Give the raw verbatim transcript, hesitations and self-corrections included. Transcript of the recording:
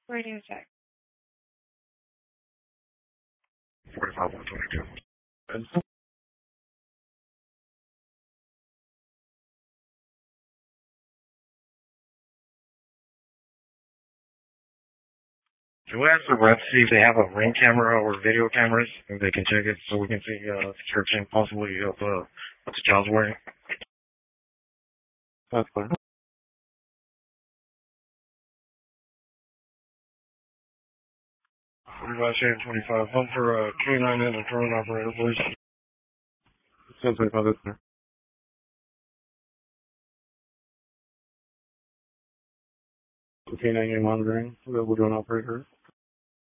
Radio check. forty-five one twenty-two. Can we ask the rep see if they have a ring camera or video cameras, if they can check it so we can see uh, description possibly of uh, what the child's wearing? That's fine. forty-five Shane twenty-five. Home for uh, K nine and a drone operator, please. ten twenty-five, that's there. K nine monitoring, available drone operator.